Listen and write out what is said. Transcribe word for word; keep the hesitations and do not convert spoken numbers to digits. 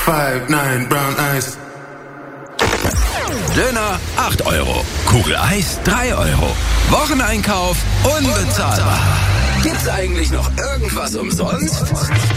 five, nine, brown eyes. Döner acht Euro. Kugel Eis drei Euro. Wocheneinkauf unbezahlbar. Gibt's eigentlich noch irgendwas umsonst?